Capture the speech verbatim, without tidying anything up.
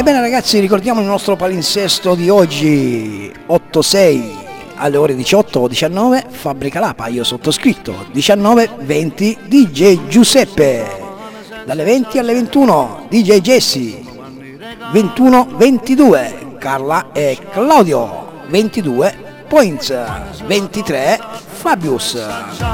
Ebbene ragazzi, ricordiamo il nostro palinsesto di oggi, otto sei alle ore diciotto o diciannove, Fabbrica Lapa, io sottoscritto, diciannove venti D J Giuseppe, dalle venti alle ventuno D J Jesse, ventuno ventidue Carla e Claudio, ventidue Points, ventitré Fabius.